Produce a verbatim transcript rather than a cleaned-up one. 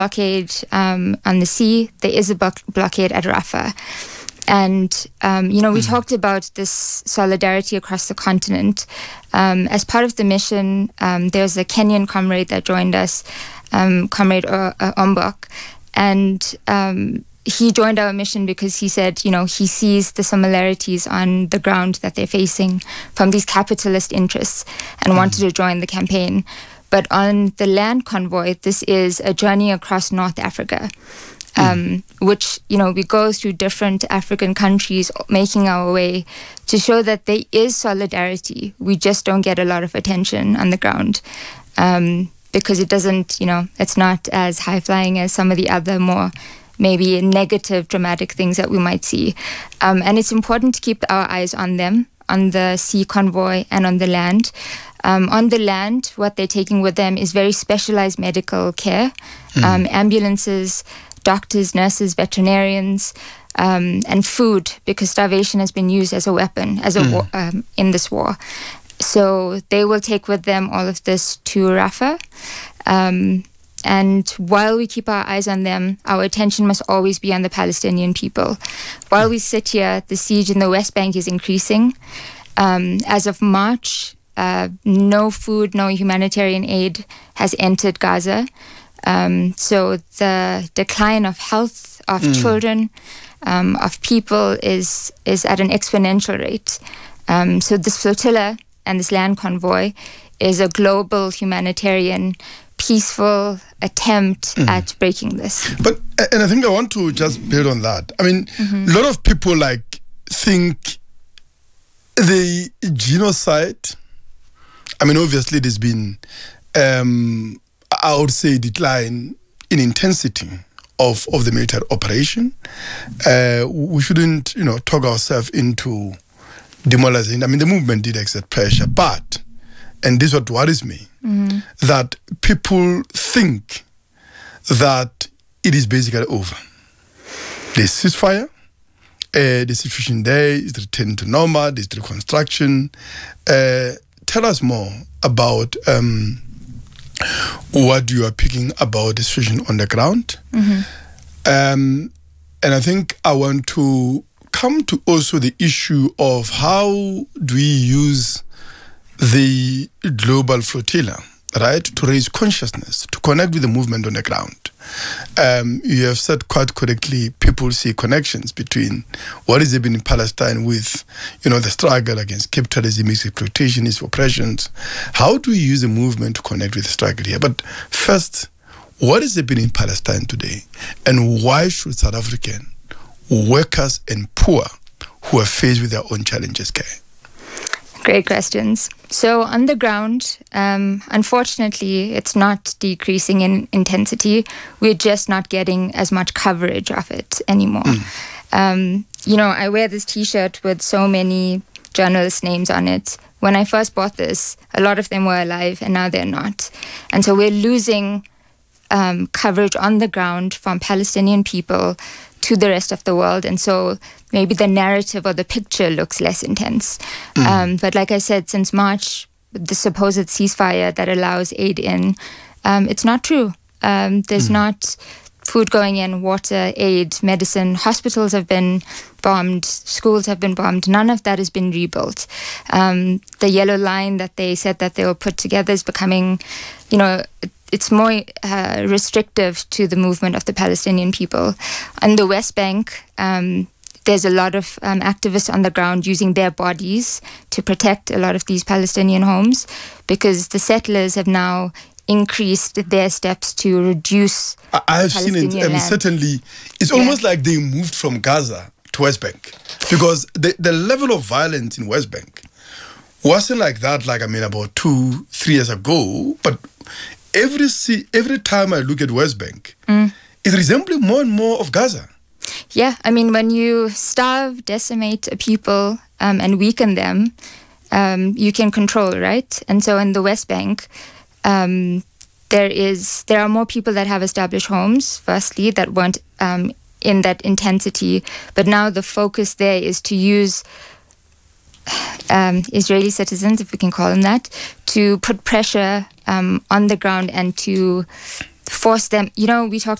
blockade um, on the sea. There is a blo- blockade at Rafah. And, um, you know, we mm. talked about this solidarity across the continent. Um, as part of the mission, um, there's a Kenyan comrade that joined us, um, Comrade o- uh, Ombok. And um, he joined our mission because he said, you know, he sees the similarities on the ground that they're facing from these capitalist interests and mm. wanted to join the campaign. But on the land convoy, this is a journey across North Africa. Um, mm. which, you know, we go through different African countries making our way to show that there is solidarity. We just don't get a lot of attention on the ground um, because it doesn't, you know, it's not as high-flying as some of the other more maybe negative, dramatic things that we might see. Um, and it's important to keep our eyes on them, on the sea convoy and on the land. Um, on the land, what they're taking with them is very specialized medical care, mm. um, ambulances, doctors, nurses, veterinarians, um, and food, because starvation has been used as a weapon as a mm. war, um, in this war. So they will take with them all of this to Rafah. Um, and while we keep our eyes on them, our attention must always be on the Palestinian people. While we sit here, the siege in the West Bank is increasing. Um, as of March, uh, no food, no humanitarian aid has entered Gaza. Um, so the decline of health of mm. children, um, of people is is at an exponential rate. Um, so this flotilla and this land convoy is a global humanitarian, peaceful attempt mm. at breaking this. But and I think I want to just build on that. I mean, mm-hmm. a lot of people like think the genocide. I mean, obviously, there's been. Um, I would say decline in intensity of, of the military operation. Uh, we shouldn't, you know, talk ourselves into demoralizing. I mean, the movement did exert pressure, but, and this is what worries me, mm-hmm. that people think that it is basically over. The ceasefire, uh, the situation there is returning to normal, there's reconstruction. Uh, tell us more about um, what you are picking about the situation on the ground. Mm-hmm. Um, and I think I want to come to also the issue of how do we use the global flotilla, right, to raise consciousness, to connect with the movement on the ground. Um, you have said quite correctly, people see connections between what is happening in Palestine with, you know, the struggle against capitalism, exploitation, its oppressions. How do we use the movement to connect with the struggle here? But first, what is happening in Palestine today, and why should South African workers and poor who are faced with their own challenges care? Great questions. So on the ground, um, unfortunately, it's not decreasing in intensity. We're just not getting as much coverage of it anymore. Mm. Um, you know, I wear this T-shirt with so many journalists' names on it. When I first bought this, a lot of them were alive, and now they're not. And so we're losing um, coverage on the ground from Palestinian people to the rest of the world. And so maybe the narrative or the picture looks less intense. Mm. Um, but like I said, since March, the supposed ceasefire that allows aid in, um, it's not true. Um, there's mm. not food going in, water, aid, medicine. Hospitals have been bombed, schools have been bombed. None of that has been rebuilt. Um, the yellow line that they said that they will put together is becoming, you know, it's more uh, restrictive to the movement of the Palestinian people. On the West Bank, um, there's a lot of um, activists on the ground using their bodies to protect a lot of these Palestinian homes, because the settlers have now increased their steps to reduce I, I have seen it. I mean, certainly, it's yeah. almost like they moved from Gaza to West Bank, because the, the level of violence in West Bank wasn't like that, like, I mean, about two, three years ago, but Every see, every time I look at West Bank, mm. it's resembling more and more of Gaza. Yeah, I mean, when you starve, decimate a people, um, and weaken them, um, you can control, right? And so in the West Bank, um, there is there are more people that have established homes, firstly, that weren't um, in that intensity. But now the focus there is to use Um, Israeli citizens, if we can call them that, to put pressure um, on the ground and to force them. You know, we talked